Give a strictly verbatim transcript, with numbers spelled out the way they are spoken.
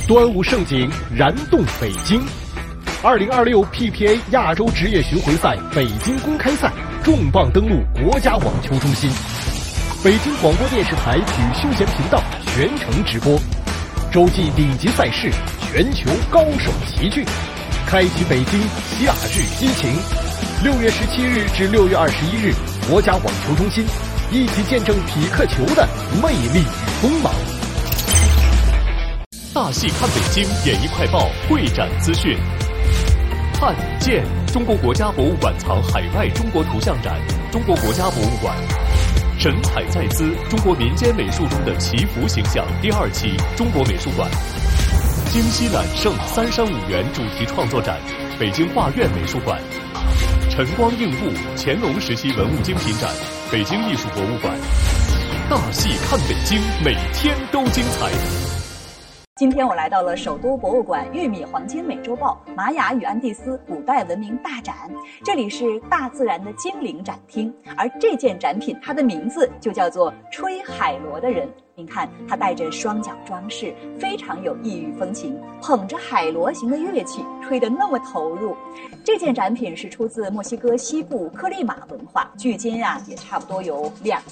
端午盛景燃动北京。二零二六 P P A 亚洲职业巡回赛北京公开赛重磅登陆国家网球中心，北京广播电视台体育休闲频道全程直播，洲际顶级赛事，全球高手齐聚，开启北京夏日激情。六月十七日至六月二十一日，国家网球中心，一起见证匹克球的魅力与锋芒。 大戏看北京演艺快报会展资讯。看见中国国家博物馆藏海外中国图像展，中国国家博物馆。神采在兹，中国民间美术中的祈福形象第二期，中国美术馆。京西揽胜三山五园主题创作展，北京画院美术馆。晨光映物，乾隆时期文物精品展，北京艺术博物馆。大戏看北京，每天都精彩。 今天我来到了首都博物馆玉米黄金美洲豹玛雅与安第斯古代文明大展，这里是大自然的精灵展厅，而这件展品它的名字就叫做吹海螺的人。您看，他带着双脚装饰，非常有异域风情，捧着海螺形的乐器，吹得那么投入。这件展品是出自墨西哥西部克利马文化，距今啊也差不多有两